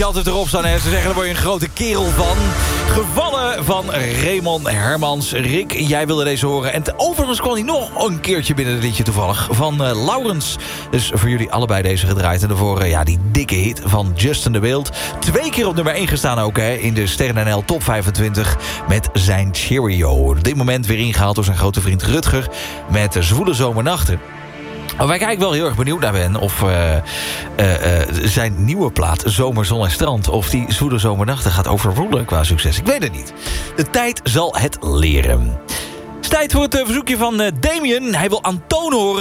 altijd erop staan en ze zeggen, daar word je een grote kerel van. Gevallen van Raymond Hermans. Rick, jij wilde deze horen. En overigens kwam hij nog een keertje binnen het liedje toevallig. Van Laurens. Dus voor jullie allebei deze gedraaid. En daarvoor die dikke hit van Justin de Wild. 2 keer op nummer 1 gestaan ook in de Sterren NL Top 25. Met zijn Cheerio. Op dit moment weer ingehaald door zijn grote vriend Rutger. Met Zwoele Zomernachten. Waar ik eigenlijk wel heel erg benieuwd naar ben... of zijn nieuwe plaat Zomer, Zon en Strand... of die Zwoele Zomernachten gaat overroelen qua succes. Ik weet het niet. De tijd zal het leren. Het is tijd voor het verzoekje van Damien. Hij wil Antoon horen.